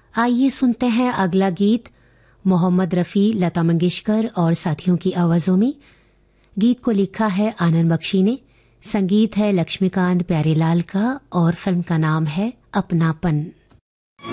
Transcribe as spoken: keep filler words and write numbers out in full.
आइए सुनते हैं अगला गीत मोहम्मद रफ़ी, लता मंगेशकर और साथियों की आवाज़ों में। गीत को लिखा है आनंद बख्शी ने, संगीत है लक्ष्मीकांत प्यारेलाल का और फिल्म का नाम है अपनापन।